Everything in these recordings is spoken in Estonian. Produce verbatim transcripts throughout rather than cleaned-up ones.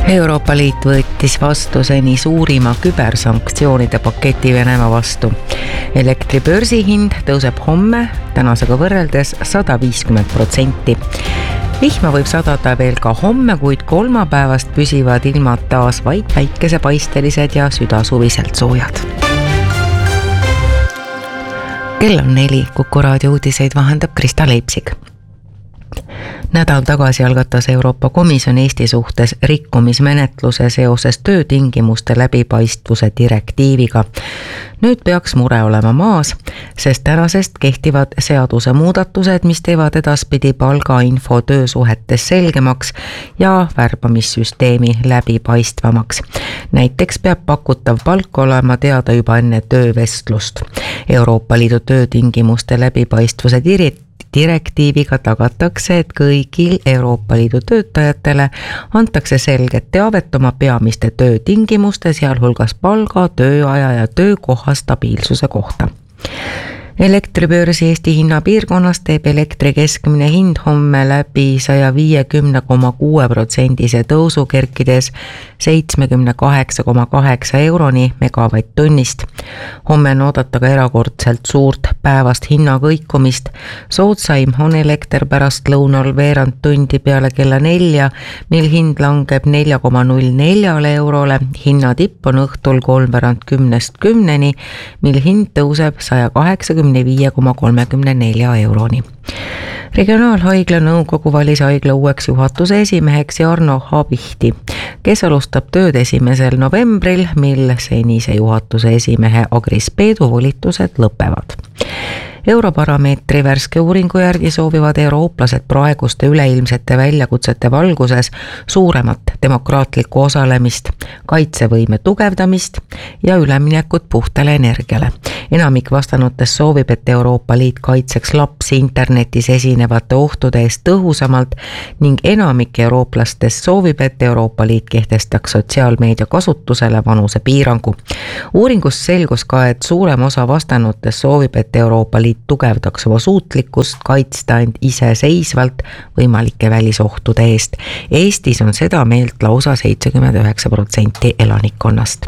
Euroopa Liit võttis vastu seni suurima kübersanktsioonide paketi Venemaa vastu. Elektribörsi hind tõuseb homme tänasega võrreldes sada viiskümmend protsenti. Vihma võib sadada veel ka homme, kuid kolmapäevast püsivad ilmad taas vaid päikesepaistelised ja südasuviselt soojad. Kell on neli, Kuku raadio uudiseid vahendab Krista Leipsik. Nädal tagasi algatas Euroopa Komisjon Eesti suhtes rikkumismenetluse seoses töötingimuste läbipaistvuse direktiiviga. Nüüd peaks mure olema maas, sest tänasest kehtivad seaduse muudatused, mis teevad edaspidi palgainfo töösuhetes selgemaks ja värbamissüsteemi läbipaistvamaks. Näiteks peab pakutav palk olema teada juba enne töövestlust. Euroopa Liidu töötingimuste läbipaistvuse direktiivi Direktiiviga tagatakse, et kõigil Euroopa Liidu töötajatele antakse selget teavet oma peamiste töötingimuste, sealhulgas palga, tööaja ja töökoha stabiilsuse kohta. Elektribörsi Eesti hinnapiirkonnas teeb elektri keskmine hind homme läbi saja viiekümne koma kuue protsendise tõusu, kerkides seitsmekümne kaheksa koma kaheksa euroni megavatt-tunnist. Homme on oodata ka erakordselt suurt päevast hinnakõikumist. Soodsaim on elekter pärast lõunal veerand tundi peale kella nelja, mil hind langeb nelja koma null neli eurole. Hinnatipp on õhtul kolmveerand kümnest kümneni, mil hind tõuseb saja kaheksakümne viie koma kolmekümne nelja euroni. Regionaalhaigla nõukogu valis haigla uueks juhatuse esimeheks Jarno Habihti, kes alustab tööd esimesel novembril, mil senise juhatuse esimehe Agris Peedu volitused lõpevad. Europarameetri värske uuringu järgi soovivad eurooplased praeguste üleilmsete väljakutsete valguses suuremat demokraatlikku osalemist, kaitsevõime tugevdamist ja üleminekut puhtale energiale. Enamik vastanutest soovib, et Euroopa Liit kaitseks lapsi internetis esinevate ohtude eest tõhusamalt ning enamik eurooplastest soovib, et Euroopa Liit kehtestaks sotsiaalmeedia kasutusele vanuse piirangu. Uuringust selgus ka, et suurem osa vastanutest soovib, et Euroopa Liit tugevdaks oma suutlikkust kaitsta end iseseisvalt võimalike välisohtude eest. Eestis on seda meelt lausa seitsekümmend üheksa protsenti elanikkonnast.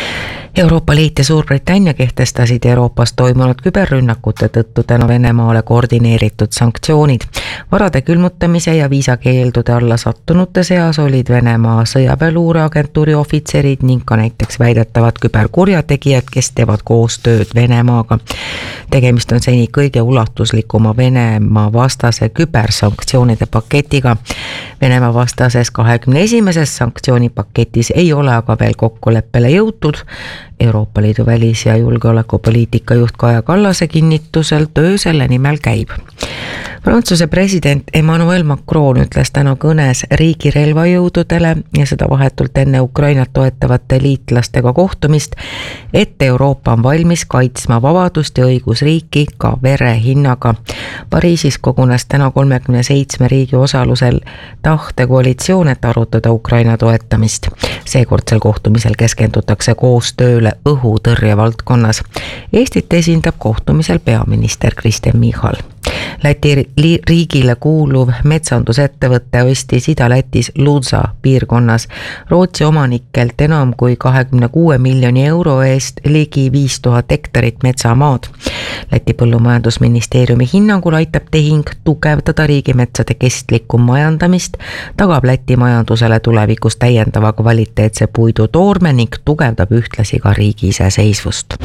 Euroopa Liit ja Suurbritannia kehtestasid Euroopas toimunud küberrünnakute tõttu tänu Venemaale koordineeritud sanktsioonid. Varade külmutamise ja viisakeeldude alla sattunute seas olid Venemaa sõjaväeluureagentuuri ohvitserid ning ka näiteks väidetavad küberkurjategijad, kes teevad koostööd Venemaaga. Tegemist on seni kõige ulatuslikuma Venemaa vastase kübersanktsioonide paketiga. Venemaa vastases kahekümne esimeses sanktsioonipaketis ei ole aga veel kokkuleppele jõutud. Euroopa Liidu välis- ja julgeolekupoliitika juht Kaja Kallase kinnitusel töö selle nimel käib. Prantsuse president Emmanuel Macron ütles täna kõnes riigi relvajõududele ja seda vahetult enne Ukrainat toetavate liitlastega kohtumist, et Euroopa on valmis kaitsma vabadust ja õigusriiki ka verehinnaga. Pariisis kogunes täna kolmekümne seitsme riigi osalusel tahtekoalitsioon, et arutada Ukraina toetamist. Seekordsel kohtumisel keskendutakse koostööle õhutõrje valdkonnas. Eestit esindab kohtumisel peaminister Kristen Michal. Läti riigile kuuluv metsandusettevõtte ostis Ida-Lätis Ludza piirkonnas Rootsi omanikelt enam kui kahekümne kuue miljoni euro eest ligi viis tuhat hektarit metsamaad. Läti põllumajandusministeeriumi hinnangul aitab tehing tugevdada riigimetsade kestlikku majandamist, tagab Läti majandusele tulevikus täiendava kvaliteetse puidu toorme ning tugevdab ühtlasi ka riigi iseseisvust.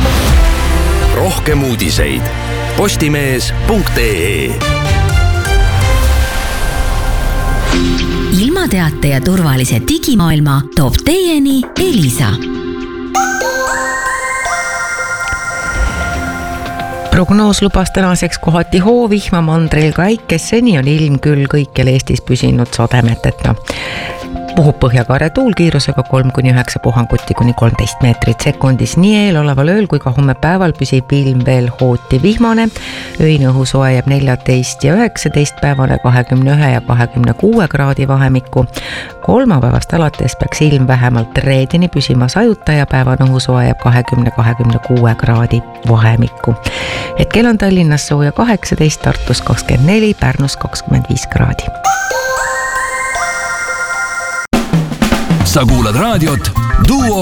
Rohkem uudiseid postimees punkt ee. Ilmateate ja turvalise digimaailma toob teieni Elisa. Prognoos lubas tänaseks kohati hoovihma, mandril ka äikes, seni on ilm küll kõikjal Eestis püsinud sademeteta. Puhub põhjakaare tuul kiirusega kolm kuni üheksa puhanguti kuni kolmteist meetrit sekundis. Nii eeloleval ööl kui ka homme päeval püsib ilm veel hooti vihmane. Öine õhusoe jääb neljateist ja üheksateist, päevane kahekümne ühe ja kahekümne kuue kraadi vahemikku. Kolmapäevast alates peaks ilm vähemalt reedeni püsima sajuta ja päevane õhusoe jääb kahekümne kahekümne kuue kraadi vahemikku. Hetkel on Tallinnas sooja kaheksateist, Tartus kakskümmend neli, Pärnus kakskümmend viis kraadi. sa kuulad raadiot Duo